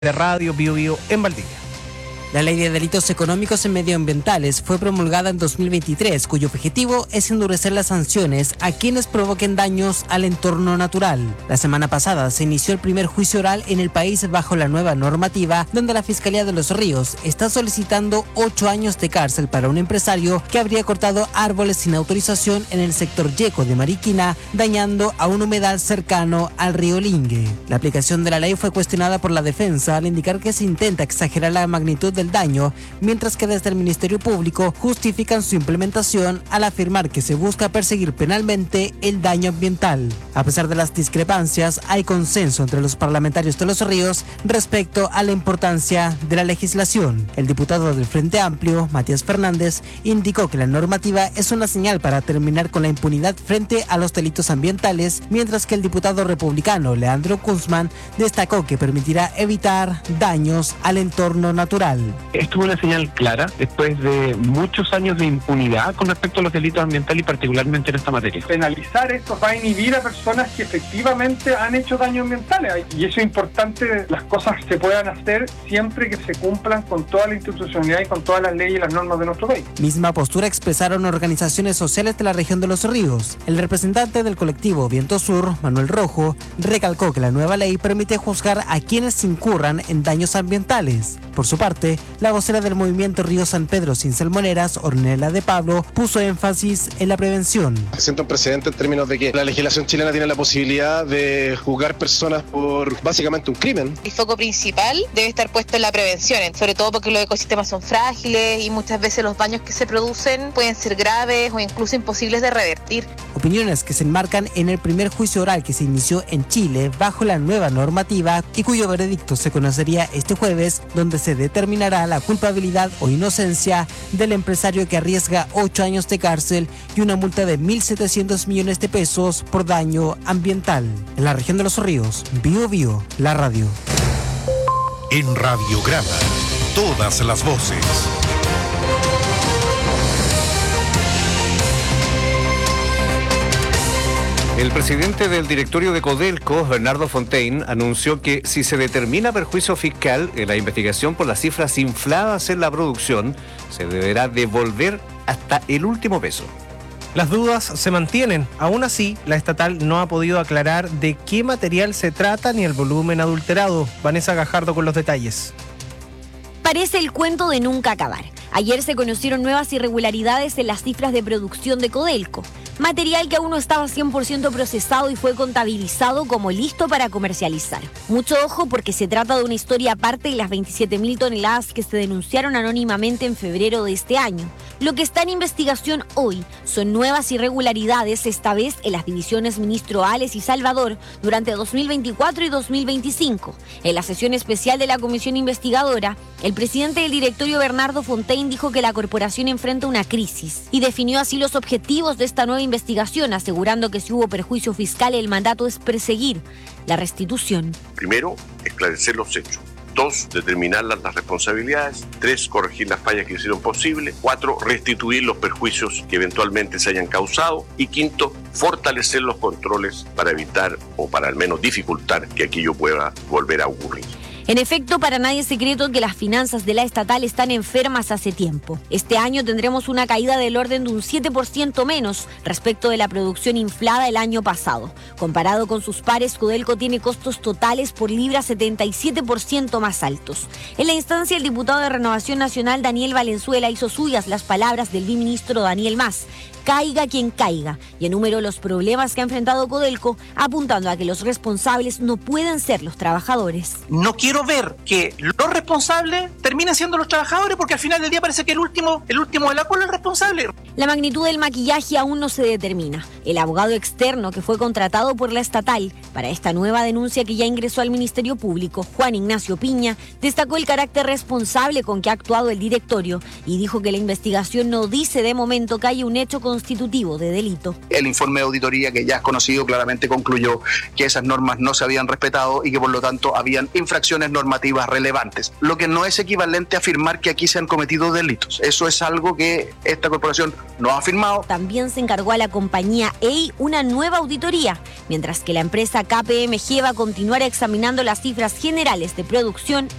de Radio Bio Bio en Valdivia. La Ley de Delitos Económicos y Medioambientales fue promulgada en 2023, cuyo objetivo es endurecer las sanciones a quienes provoquen daños al entorno natural. La semana pasada se inició el primer juicio oral en el país bajo la nueva normativa, donde la Fiscalía de Los Ríos está solicitando 8 años de cárcel para un empresario que habría cortado árboles sin autorización en el sector Yeco de Mariquina, dañando a un humedal cercano al río Lingue. La aplicación de la ley fue cuestionada por la defensa al indicar que se intenta exagerar la magnitud del daño, mientras que desde el Ministerio Público justifican su implementación al afirmar que se busca perseguir penalmente el daño ambiental. A pesar de las discrepancias, hay consenso entre los parlamentarios de Los Ríos respecto a la importancia de la legislación. El diputado del Frente Amplio, Matías Fernández, indicó que la normativa es una señal para terminar con la impunidad frente a los delitos ambientales, mientras que el diputado republicano, Leandro Kunzman, destacó que permitirá evitar daños al entorno natural. Esto es una señal clara después de muchos años de impunidad con respecto a los delitos ambientales y particularmente en esta materia. Penalizar esto va a inhibir a personas que efectivamente han hecho daños ambientales y eso es importante, las cosas se puedan hacer siempre que se cumplan con toda la institucionalidad y con todas las leyes y las normas de nuestro país. Misma postura expresaron organizaciones sociales de la región de Los Ríos. El representante del colectivo Viento Sur, Manuel Rojo, recalcó que la nueva ley permite juzgar a quienes incurran en daños ambientales. Por su parte, la vocera del movimiento Río San Pedro Sin Salmoneras, Ornella de Pablo, puso énfasis en la prevención. Se siente un precedente en términos de que la legislación chilena tiene la posibilidad de juzgar personas por básicamente un crimen. El foco principal debe estar puesto en la prevención, sobre todo porque los ecosistemas son frágiles y muchas veces los daños que se producen pueden ser graves o incluso imposibles de revertir. Opiniones que se enmarcan en el primer juicio oral que se inició en Chile bajo la nueva normativa y cuyo veredicto se conocería este jueves, donde se determinará la culpabilidad o inocencia del empresario que arriesga 8 años de cárcel y una multa de 1.700 millones de pesos por daño ambiental. En la región de Los Ríos, Bio Bio, la radio. En Radiograma, todas las voces. El presidente del directorio de Codelco, Bernardo Fontaine, anunció que si se determina perjuicio fiscal en la investigación por las cifras infladas en la producción, se deberá devolver hasta el último peso. Las dudas se mantienen. Aún así, la estatal no ha podido aclarar de qué material se trata ni el volumen adulterado. Vanessa Gajardo con los detalles. Parece el cuento de nunca acabar. Ayer se conocieron nuevas irregularidades en las cifras de producción de Codelco. Material que aún no estaba 100% procesado y fue contabilizado como listo para comercializar. Mucho ojo porque se trata de una historia aparte de las 27.000 toneladas que se denunciaron anónimamente en febrero de este año. Lo que está en investigación hoy son nuevas irregularidades, esta vez en las divisiones Ministro Ales y Salvador durante 2024 y 2025. En la sesión especial de la comisión investigadora, el presidente del directorio, Bernardo Fontaine, dijo que la corporación enfrenta una crisis y definió así los objetivos de esta nueva investigación, asegurando que si hubo perjuicio fiscal, el mandato es perseguir la restitución. Primero, esclarecer los hechos. 2, determinar las responsabilidades. 3, corregir las fallas que hicieron posible. 4, restituir los perjuicios que eventualmente se hayan causado. Y 5, fortalecer los controles para evitar o para al menos dificultar que aquello pueda volver a ocurrir. En efecto, para nadie es secreto que las finanzas de la estatal están enfermas hace tiempo. Este año tendremos una caída del orden de un 7% menos respecto de la producción inflada el año pasado. Comparado con sus pares, Codelco tiene costos totales por libra 77% más altos. En la instancia, el diputado de Renovación Nacional, Daniel Valenzuela, hizo suyas las palabras del biministro Daniel Mas. Caiga quien caiga, y enumeró los problemas que ha enfrentado Codelco, apuntando a que los responsables no pueden ser los trabajadores. No quiero ver que los responsables terminen siendo los trabajadores, porque al final del día parece que el último de la cola es el responsable. La magnitud del maquillaje aún no se determina. El abogado externo que fue contratado por la estatal para esta nueva denuncia que ya ingresó al Ministerio Público, Juan Ignacio Piña, destacó el carácter responsable con que ha actuado el directorio y dijo que la investigación no dice de momento que haya un hecho constitutivo de delito. El informe de auditoría que ya es conocido claramente concluyó que esas normas no se habían respetado y que por lo tanto habían infracciones violaciones normativas relevantes, lo que no es equivalente a afirmar que aquí se han cometido delitos. Eso es algo que esta corporación no ha afirmado. También se encargó a la compañía EI una nueva auditoría, mientras que la empresa KPMG va a continuar examinando las cifras generales de producción